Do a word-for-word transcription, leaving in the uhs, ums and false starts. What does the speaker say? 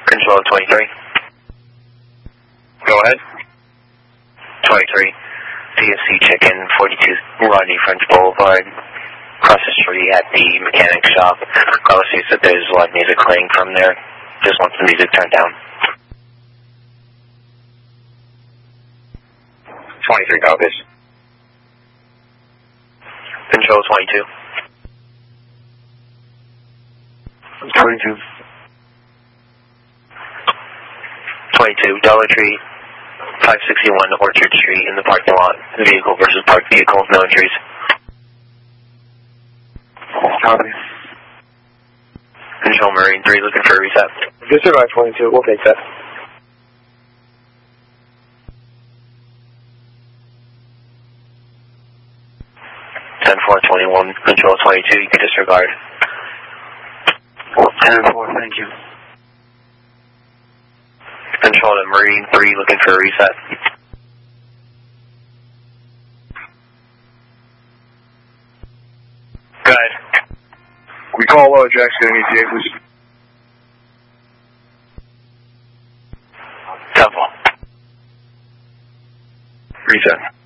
Control twenty-three. Go ahead. twenty-three. P S C check-in forty-two Rodney French Boulevard. Across the street at the mechanic shop. Caller states that there's loud music playing from there. Just wants the music turned down. twenty-three copies. Control twenty-two. twenty-two. twenty-two, Dollar Tree, five sixty-one Orchard Street in the parking lot. Vehicle versus parked vehicle, no entries. Copy. Control Marine three, looking for a reset. Disregard twenty-two, we'll take that. ten four twenty-one, Control twenty-two, you can disregard. ten four, thank you. Control to Marine three, looking for a reset. Go ahead. We call low, Jack's getting E T A, please. Double. Reset.